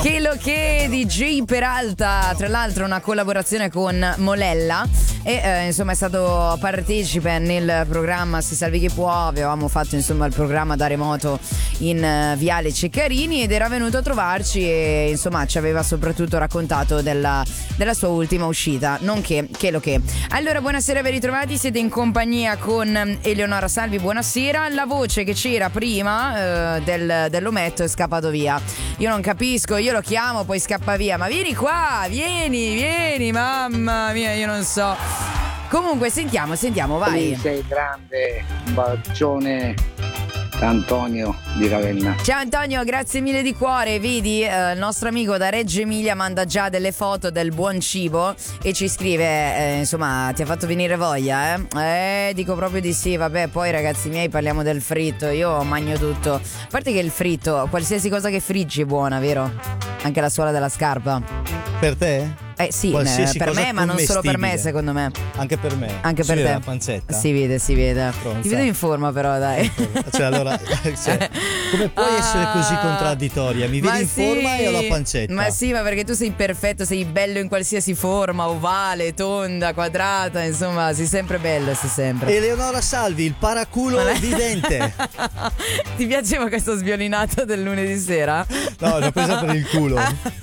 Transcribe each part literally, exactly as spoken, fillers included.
Che lo che di J Peralta, tra l'altro una collaborazione con Molella e eh, insomma è stato partecipe nel programma Si Salvi Chi Può. Avevamo fatto insomma il programma da remoto in uh, Viale Ceccarini ed era venuto a trovarci e insomma ci aveva soprattutto raccontato della, della sua ultima uscita, nonché che lo che. Allora buonasera, ben ritrovati, siete in compagnia con Eleonora Salvi, buonasera. La voce che c'era prima uh, del, dell'ometto è scappato via. Io non capisco, io lo chiamo, poi scappa via. Ma vieni qua, vieni, vieni, mamma mia, io non so. Comunque sentiamo, sentiamo, vai. Sì, sei grande, un bacione da Antonio di Ravenna. Ciao Antonio, grazie mille di cuore. Vedi, eh, il nostro amico da Reggio Emilia manda già delle foto del buon cibo e ci scrive, eh, insomma, ti ha fatto venire voglia, eh? Eh, dico proprio di sì, vabbè, poi ragazzi miei parliamo del fritto, io mangio tutto. A parte che il fritto, qualsiasi cosa che friggi è buona, vero? Anche la suola della scarpa. Per te? Eh sì, Qualsiasi per cosa me, ma non solo per me, secondo me. Anche per me. Anche si per vede te. La pancetta. Si vede, si vede. Pronta. Ti vedo in forma però, dai. Cioè, allora, cioè, come puoi ah, essere così contraddittoria? Mi vedi in sì, forma e ho la pancetta. Ma sì, ma perché tu sei perfetto, sei bello in qualsiasi forma, ovale, tonda, quadrata, insomma, sei sempre bello, sei sempre. Eleonora Salvi, il paraculo vivente. Ti piaceva questo sviolinato del lunedì sera? No, l'ho presa per il culo.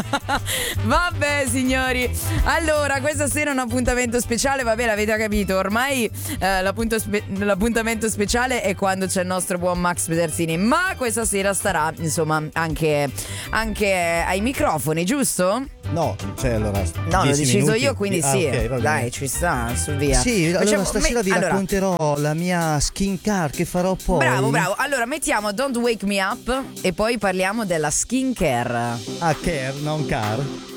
Vabbè signori, allora questa sera è un appuntamento speciale, vabbè l'avete capito, ormai eh, l'appunto spe- l'appuntamento speciale è quando c'è il nostro buon Max Pedersini, ma questa sera starà insomma anche, anche ai microfoni, giusto? No, cioè allora no, l'ho deciso minuti. io, quindi ah, sì, okay, dai, ci sta, su via. Sì, allora Facciamo, stasera me, vi allora, racconterò la mia skin care che farò poi. Bravo, bravo. Allora mettiamo Don't Wake Me Up e poi parliamo della skin care. Ah, care, non car.